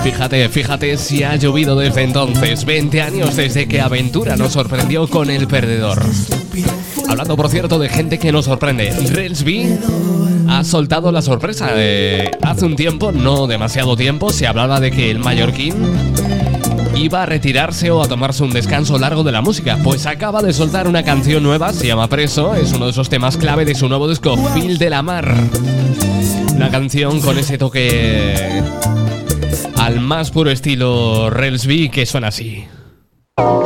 Fíjate si ha llovido desde entonces. 20 años desde que Aventura nos sorprendió con El Perdedor. Hablando, por cierto, de gente que nos sorprende, Relsby ha soltado la sorpresa. Hace un tiempo, no demasiado tiempo, se hablaba de que el mallorquín iba a retirarse o a tomarse un descanso largo de la música. Pues acaba de soltar una canción nueva, se llama Preso, es uno de esos temas clave de su nuevo disco, Fil de la Mar. Una canción con ese toque al más puro estilo Relsby que suena así.